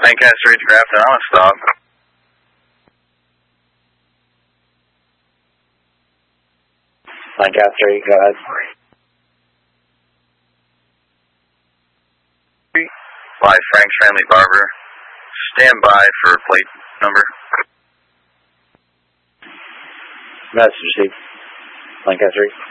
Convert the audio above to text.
Lancaster 8 to Grafton, I'm on stop. Lancaster 8, go ahead. 5 Frank's Family Barber. Stand by for plate number. Message received. Lancaster 8.